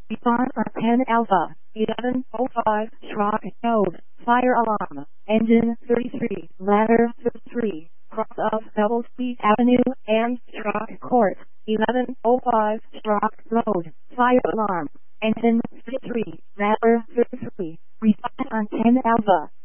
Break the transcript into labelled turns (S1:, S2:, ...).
S1: Response on 10 Alpha, 1105, Schrock Node, Fire Alarm, Engine 33, Ladder 33, cross of Double Speed Avenue and Schrock Court, 1105, Schrock Road, Fire Alarm, Engine 33, Ladder 33, Response on 10 Alpha.